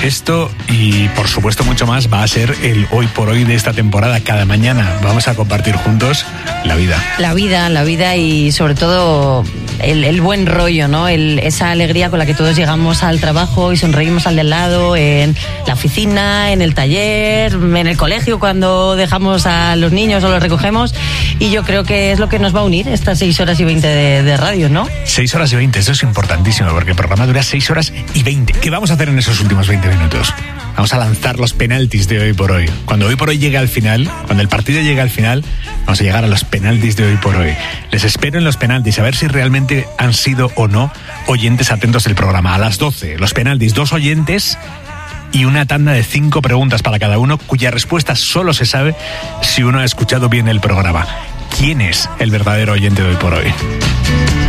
Esto y por supuesto mucho más va a ser el hoy por hoy de esta temporada. Cada mañana vamos a compartir juntos la vida. La vida y sobre todo el buen rollo, ¿no? Esa alegría con la que todos llegamos al trabajo y sonreímos al de al lado, en la oficina, en el taller, en el colegio cuando dejamos a los niños o los recogemos. Y yo creo que es lo que nos va a unir estas 6 horas y 20 de radio, ¿no? 6 horas y 20, eso es importantísimo porque el programa dura 6 horas y 20. ¿Qué vamos a hacer en esos últimos 20 minutos? Vamos a lanzar los penaltis de hoy por hoy. Cuando hoy por hoy llegue al final, cuando el partido llegue al final, vamos a llegar a los penaltis de hoy por hoy. Les espero en los penaltis, a ver si realmente han sido o no oyentes atentos del programa. A las 12, los penaltis, 2 oyentes y una tanda de 5 preguntas para cada uno, cuya respuesta solo se sabe si uno ha escuchado bien el programa. ¿Quién es el verdadero oyente de hoy por hoy?